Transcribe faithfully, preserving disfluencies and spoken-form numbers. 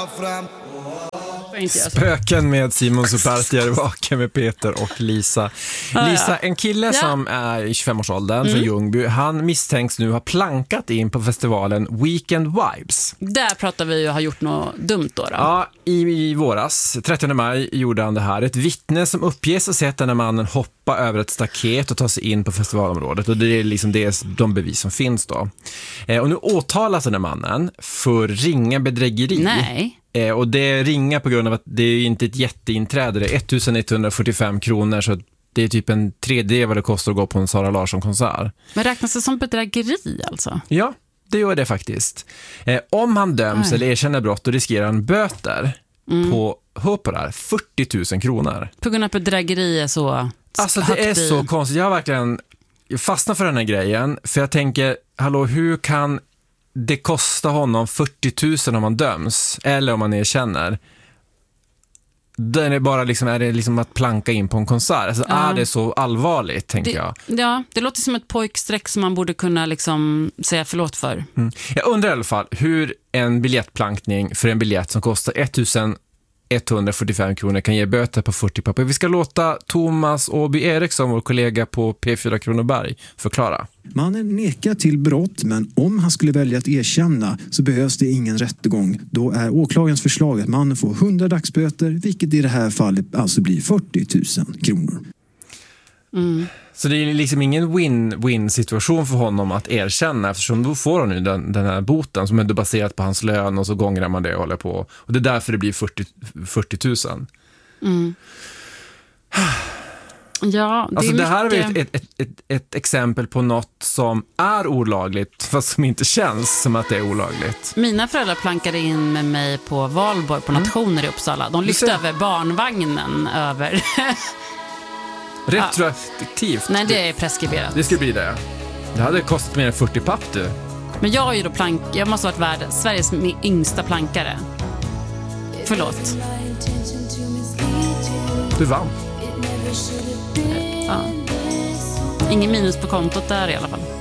Spöken med Simon Superstier, Vaken med Peter och Lisa. Lisa, en kille ja. som är i tjugofemårsåldern mm. från Ljungby, han misstänks nu ha plankat in på festivalen Weekend Vibes. Där pratar vi ju har gjort något dumt då. då. Ja, i, i våras, trettionde maj, gjorde han det här. Ett vittne som uppges ha sett den här mannen hoppa över ett staket och ta sig in på festivalområdet. Och det är liksom det, de bevis som finns då. Eh, och nu åtalas den här mannen för ringa bedrägeri. Nej. Eh, och det ringa på grund av att det är inte ett jätteinträde. Det är ettusenetthundrafyrtiofem kronor, så det är typ en tredjedel vad det kostar att gå på en Sara Larsson-konsert. Men räknas det som bedrägeri alltså? Ja, det gör det faktiskt. Eh, om han döms Nej. eller erkänner brott, då riskerar han böter mm. på, hör på det här, fyrtio tusen kronor. På grund av att bedrägeri är så Alltså det är så konstigt. Jag har verkligen fastnat för den här grejen. För jag tänker, hallå, hur kan det kosta honom fyrtio tusen om man döms? Eller om man erkänner? Det är bara liksom, är det liksom att planka in på en konsert. Alltså, ja. Är det så allvarligt, tänker det, jag. Ja, det låter som ett pojksträck som man borde kunna liksom säga förlåt för. Mm. Jag undrar i alla fall hur en biljettplankning för en biljett som kostar ettusenetthundrafyrtiofem kronor kan ge böter på fyrtio papper. Vi ska låta Thomas Åby Eriksson, vår kollega på P fyra Kronoberg, förklara. Mannen nekar till brott, men om han skulle välja att erkänna så behövs det ingen rättegång. Då är åklagarens förslag att mannen får hundra dagsböter, vilket i det här fallet alltså blir fyrtio tusen kronor. Mm. Så det är liksom ingen win-win situation för honom att erkänna, eftersom då får han nu den, den här boten som är baserat på hans lön, och så gångrar man det och håller på. Och det är därför det blir fyrtio tusen. Mm. Ja, det, alltså är det här mycket... är ett, ett, ett, ett exempel på något som är olagligt, fast som inte känns som att det är olagligt. Mina föräldrar plankade in med mig på Valborg på Nationer mm. i Uppsala. De lyfte över barnvagnen över... Retroaktivt? Ja. Nej, det är preskriberat. Det skulle bli det. Det hade kostat mer än fyrtio papp, du. Men jag är ju då plank... Jag måste ha varit världens, Sveriges yngsta plankare. Förlåt. Du vann. Ja. Ingen minus på kontot där i alla fall.